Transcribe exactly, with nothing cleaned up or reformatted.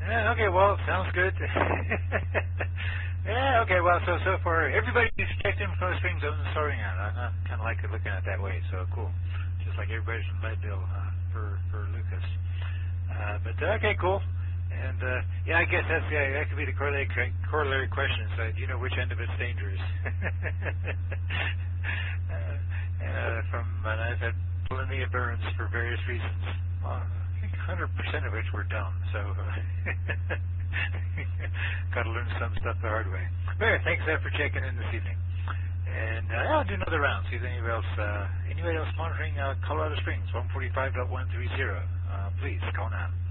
Yeah, okay, well, sounds good. Yeah, okay, well, so so for everybody who's checked in from the Springs owns soaring out. I'm not kind of like looking at it that way, so cool. Just like everybody's from Leadville uh, for, for Lucas. Uh, but, uh, okay, cool. And, uh, yeah, I guess that's, yeah, that could be the corollary, corollary question. So, do you know which end of it's dangerous? uh, and, uh, from, and I've had plenty of burns for various reasons. Well, I think one hundred percent of which were dumb, so got to learn some stuff the hard way. But anyway, thanks uh, for checking in this evening. And uh, I'll do another round, see if anybody else, uh, anybody else monitoring uh, Colorado Springs, one forty-five point one three zero. Uh, please, call now.